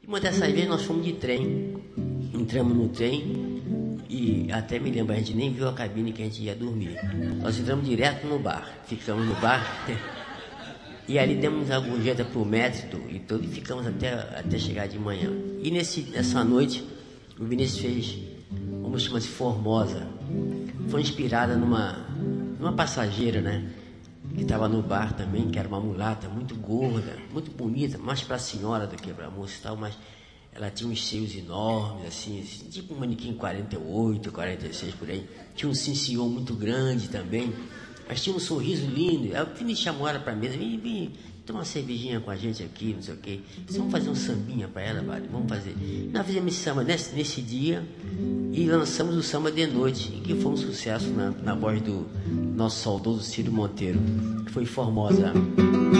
Uma dessas vezes nós fomos de trem, entramos no trem e até me lembro, a gente nem viu a cabine que a gente ia dormir. Nós entramos direto no bar, ficamos no bar e ali demos a gorjeta pro método e tudo e ficamos até chegar de manhã. E nessa noite o Vinícius fez uma chama-se Formosa. Foi inspirada numa passageira, né? Que estava no bar também, que era uma mulata muito gorda, muito bonita, mais para a senhora do que para a moça e tal, mas ela tinha uns seios enormes, assim, tipo um manequim 48, 46 por aí. Tinha um cincion muito grande também, mas tinha um sorriso lindo. Aí o Vinícius chamou ela para a mesa, vem tomar uma cervejinha com a gente aqui, não sei o quê. Vamos fazer um sambinha para ela, Vale? Vamos fazer. Nós fizemos esse samba nesse dia e lançamos o Samba de Noite, que foi um sucesso na voz do nosso saudoso Ciro Monteiro, que foi Formosa.